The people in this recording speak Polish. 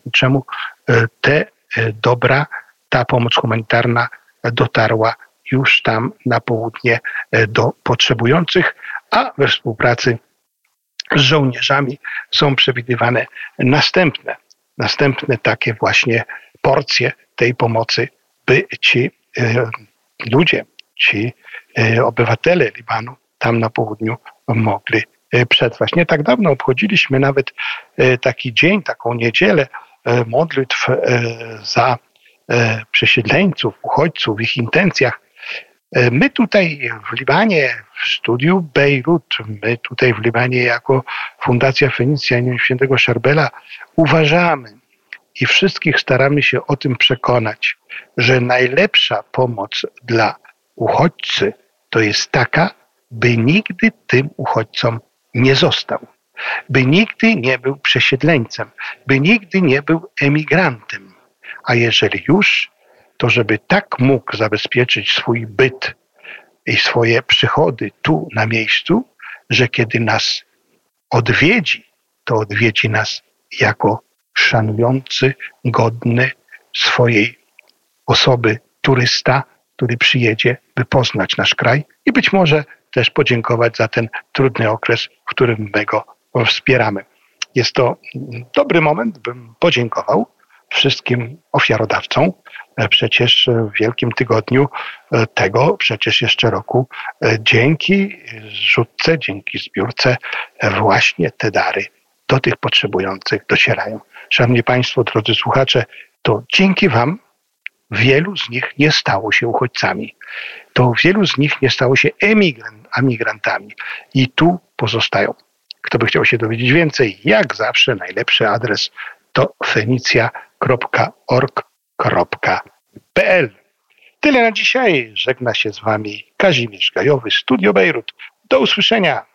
lotniczemu te dobra, ta pomoc humanitarna dotarła już tam na południe do potrzebujących, a we współpracy z żołnierzami są przewidywane następne takie właśnie porcje tej pomocy, by ci ludzie, ci obywatele Libanu tam na południu mogli przetrwać. Nie tak dawno obchodziliśmy nawet taki dzień, taką niedzielę modlitw za przesiedleńców, uchodźców, w ich intencjach. My tutaj w Libanie, w studiu Bejrut, my tutaj w Libanie jako Fundacja Fenicja im. Świętego Szarbela uważamy i wszystkich staramy się o tym przekonać, że najlepsza pomoc dla uchodźcy to jest taka, by nigdy tym uchodźcom nie został, by nigdy nie był przesiedleńcem, by nigdy nie był emigrantem. A jeżeli już, to żeby tak mógł zabezpieczyć swój byt i swoje przychody tu na miejscu, że kiedy nas odwiedzi, to odwiedzi nas jako szanujący, godny swojej osoby turysta, który przyjedzie, by poznać nasz kraj i być może też podziękować za ten trudny okres, w którym my go wspieramy. Jest to dobry moment, bym podziękował wszystkim ofiarodawcom. Przecież w Wielkim Tygodniu tego przecież jeszcze roku dzięki rzutce, dzięki zbiórce właśnie te dary do tych potrzebujących docierają. Szanowni Państwo, drodzy słuchacze, to dzięki Wam wielu z nich nie stało się uchodźcami. To wielu z nich nie stało się emigrantami i tu pozostają. Kto by chciał się dowiedzieć więcej, jak zawsze najlepszy adres to fenicja.org.pl. Tyle na dzisiaj. Żegna się z Wami Kazimierz Gajowy, Studio Bejrut. Do usłyszenia.